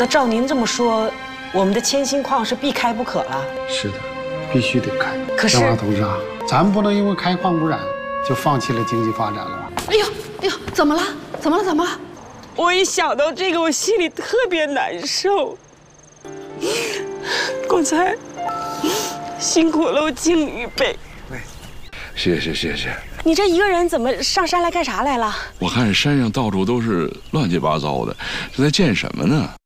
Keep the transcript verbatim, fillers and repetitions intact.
那照您这么说，我们的铅锌矿是必开不可了。 是的，必须得开。 可是， 张华同志啊，咱不能因为开矿污染就放弃了经济发展了吧？ 哎呦哎呦，怎么了？怎么了？怎么了？ 我一想到这个，我心里特别难受。刚才辛苦了我敬你一杯。 谢谢谢谢。 你这一个人怎么上山来干啥来了？ 我看山上到处都是乱七八糟的，这在建什么呢？